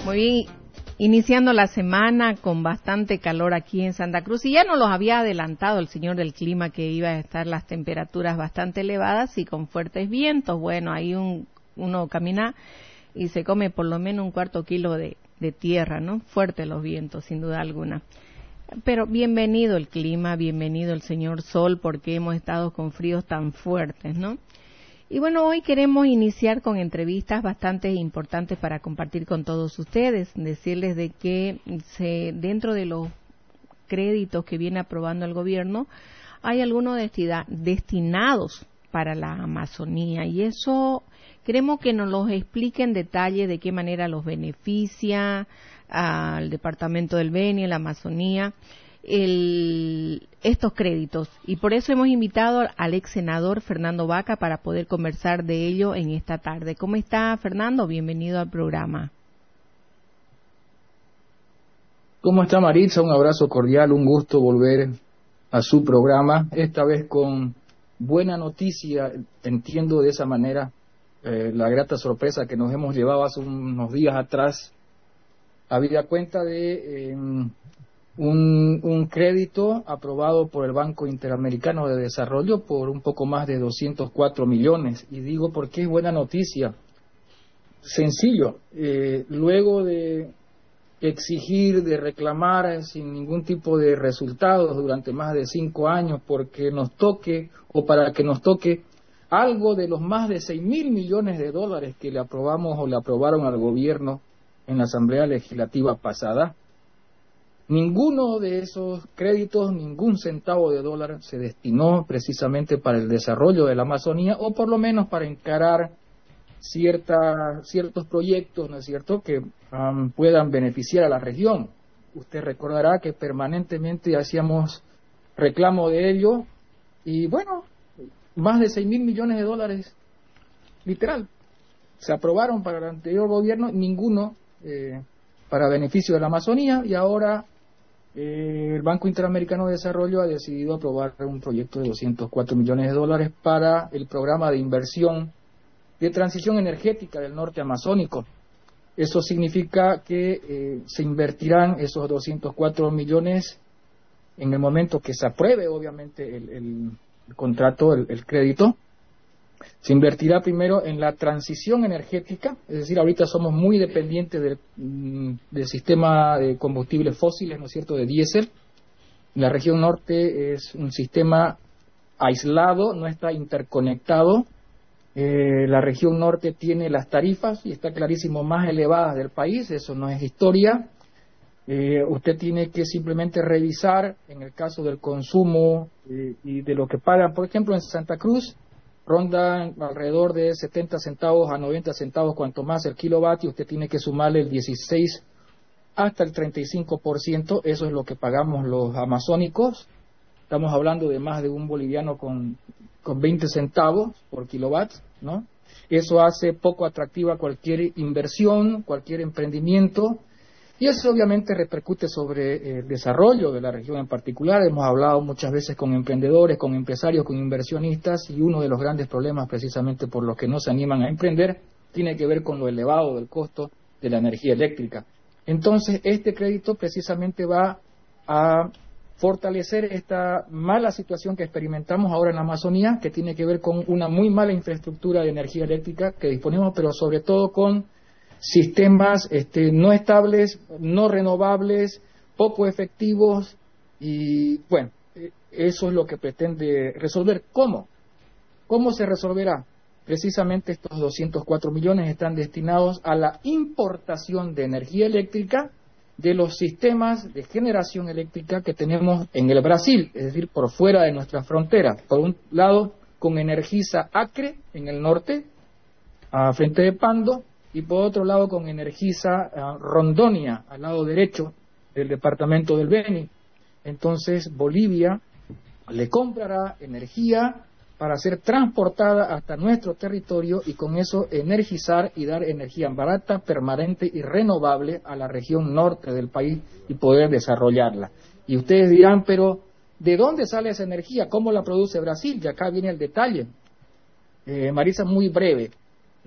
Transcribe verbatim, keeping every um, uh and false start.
Muy bien, iniciando la semana con bastante calor aquí en Santa Cruz, y ya nos los había adelantado el señor del clima que iba a estar las temperaturas bastante elevadas y con fuertes vientos. Bueno, ahí un, uno camina y se come por lo menos un cuarto kilo de, de tierra, ¿no? Fuertes los vientos, sin duda alguna. Pero bienvenido el clima, bienvenido el señor sol, porque hemos estado con fríos tan fuertes, ¿no? Y bueno, hoy queremos iniciar con entrevistas bastante importantes para compartir con todos ustedes, decirles de que se, dentro de los créditos que viene aprobando el gobierno, hay algunos destina, destinados para la Amazonía, y eso queremos que nos los explique en detalle de qué manera los beneficia al departamento del Beni, a la Amazonía, el, estos créditos. Y por eso hemos invitado al ex senador Fernando Baca para poder conversar de ello en esta tarde. ¿Cómo está, Fernando? Bienvenido al programa. ¿Cómo está, Maritza? Un abrazo cordial, un gusto volver a su programa, esta vez con buena noticia. Entiendo de esa manera eh, la grata sorpresa que nos hemos llevado hace unos días atrás, habida cuenta de eh, un, un crédito aprobado por el Banco Interamericano de Desarrollo por un poco más de doscientos cuatro millones. Y digo, ¿por qué es buena noticia? Sencillo, eh, luego de exigir, de reclamar sin ningún tipo de resultados durante más de cinco años porque nos toque, o para que nos toque algo de los más de seis mil millones de dólares que le aprobamos o le aprobaron al gobierno en la Asamblea Legislativa pasada, ninguno de esos créditos, ningún centavo de dólar se destinó precisamente para el desarrollo de la Amazonía, o por lo menos para encarar cierta, ciertos proyectos, ¿no es cierto?, que um, puedan beneficiar a la región. Usted recordará que permanentemente hacíamos reclamo de ello, y bueno, más de seis mil millones de dólares, literal, se aprobaron para el anterior gobierno, ninguno eh, para beneficio de la Amazonía, y ahora eh, el Banco Interamericano de Desarrollo ha decidido aprobar un proyecto de doscientos cuatro millones de dólares para el programa de inversión de transición energética del norte amazónico. Eso significa que eh, se invertirán esos doscientos cuatro millones en el momento que se apruebe, obviamente, el, el, el contrato, el, el crédito. Se invertirá primero en la transición energética, es decir, ahorita somos muy dependientes del, del sistema de combustibles fósiles, ¿no es cierto?, de diésel. La región norte es un sistema aislado, no está interconectado. Eh, la región norte tiene las tarifas, y está clarísimo, más elevadas del país, eso no es historia. Eh, usted tiene que simplemente revisar, en el caso del consumo eh, y de lo que pagan, por ejemplo, en Santa Cruz, rondan alrededor de setenta centavos a noventa centavos, cuanto más el kilovatio, usted tiene que sumarle el dieciséis hasta el treinta y cinco por ciento, eso es lo que pagamos los amazónicos. Estamos hablando de más de un boliviano con, con veinte centavos por kilowatt, ¿no? Eso hace poco atractiva cualquier inversión, cualquier emprendimiento, y eso obviamente repercute sobre el desarrollo de la región en particular. Hemos hablado muchas veces con emprendedores, con empresarios, con inversionistas, y uno de los grandes problemas precisamente por los que no se animan a emprender tiene que ver con lo elevado del costo de la energía eléctrica. Entonces, este crédito precisamente va a fortalecer esta mala situación que experimentamos ahora en la Amazonía, que tiene que ver con una muy mala infraestructura de energía eléctrica que disponemos, pero sobre todo con sistemas este, no estables, no renovables, poco efectivos, y bueno, eso es lo que pretende resolver. ¿Cómo? ¿Cómo se resolverá? Precisamente estos doscientos cuatro millones están destinados a la importación de energía eléctrica de los sistemas de generación eléctrica que tenemos en el Brasil, es decir, por fuera de nuestra frontera. Por un lado, con Energisa Acre, en el norte, a frente de Pando, y por otro lado con Energisa uh, Rondonia, al lado derecho del departamento del Beni. Entonces Bolivia le comprará energía para ser transportada hasta nuestro territorio, y con eso energizar y dar energía barata, permanente y renovable a la región norte del país y poder desarrollarla. Y ustedes dirán, pero ¿de dónde sale esa energía? ¿Cómo la produce Brasil? Y acá viene el detalle. Eh, Marisa, muy breve.